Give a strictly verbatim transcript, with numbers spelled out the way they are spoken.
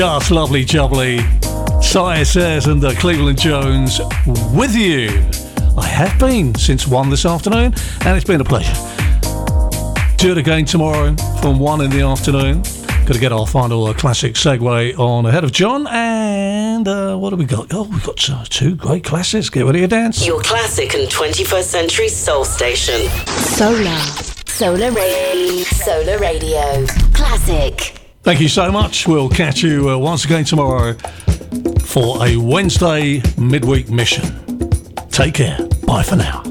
Just lovely jubbly. Sire says and uh, Cleveland Jones with you. I have been since one this afternoon, and it's been a pleasure. Do it again tomorrow from one in the afternoon. Got to get our final uh, classic segue on ahead of John. And uh, what have we got? Oh, we've got uh, two great classics. Get ready to dance. Your classic and twenty-first century soul station. Solar. Solar Radio. Solar Radio. Classic. Thank you so much. We'll catch you uh, once again tomorrow for a Wednesday midweek mission. Take care. Bye for now.